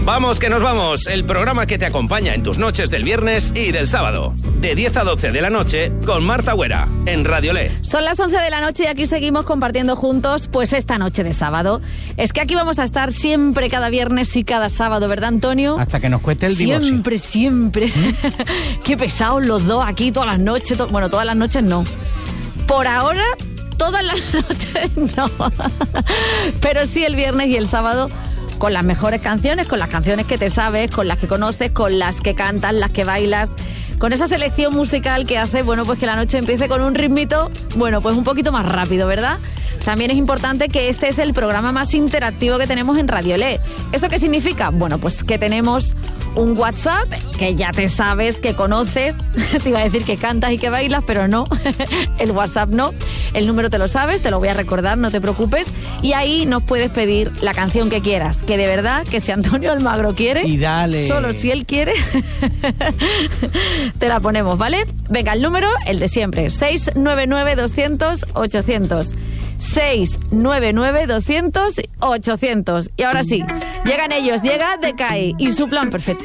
Vamos que nos vamos, el programa que te acompaña en tus noches del viernes y del sábado, de 10 a 12 de la noche, con Marta Huera, en Radiolé. Son las 11 de la noche y aquí seguimos compartiendo juntos, pues esta noche de sábado. Es que aquí vamos a estar siempre, cada viernes y cada sábado, ¿verdad, Antonio? Hasta que nos cueste el divorcio. Siempre. Qué pesados los dos aquí todas las noches. Bueno, todas las noches no. Por ahora, todas las noches no. Pero sí el viernes y el sábado, con las mejores canciones, con las canciones que te sabes, con las que conoces, con las que cantas, las que bailas, con esa selección musical que hace, bueno, pues que la noche empiece con un ritmito, bueno, pues un poquito más rápido, ¿verdad? También es importante que este es el programa más interactivo que tenemos en Radiolé. ¿Eso qué significa? Bueno, pues que tenemos un WhatsApp que ya te sabes, que conoces. Te iba a decir que cantas y que bailas, pero no. El WhatsApp no. El número te lo sabes, te lo voy a recordar, no te preocupes. Y ahí nos puedes pedir la canción que quieras. Que de verdad, que si Antonio Almagro quiere, y dale, solo si él quiere, te la ponemos, ¿vale? Venga, el número, el de siempre. 699-200-800. 699-200-800. Y ahora sí, llegan ellos, llega Decay y su plan perfecto.